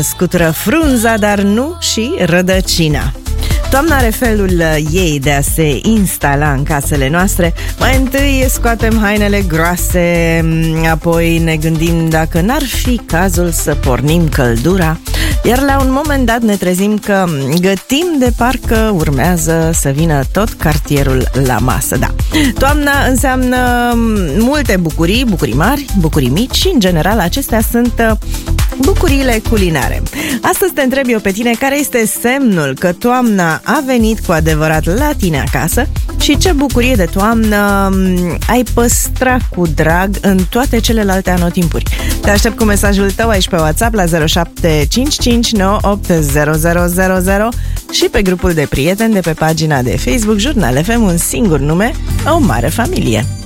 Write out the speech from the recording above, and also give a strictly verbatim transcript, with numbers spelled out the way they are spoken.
Scutură frunza, dar nu și rădăcina. Toamna are felul ei de a se instala în casele noastre. Mai întâi scoatem hainele groase, apoi ne gândim dacă n-ar fi cazul să pornim căldura, iar la un moment dat ne trezim că gătim de parcă urmează să vină tot cartierul la masă. Da, toamna înseamnă multe bucurii, bucurii mari, bucurii mici și în general acestea sunt bucuriile culinare. Astăzi te întreb eu pe tine care este semnul că toamna a venit cu adevărat la tine acasă și ce bucurie de toamnă ai păstra cu drag în toate celelalte anotimpuri. Te aștept cu mesajul tău aici pe WhatsApp la zero șapte cinci cinci nouă opt zero zero zero zero și pe grupul de prieteni de pe pagina de Facebook Jurnal F M, un singur nume, o mare familie.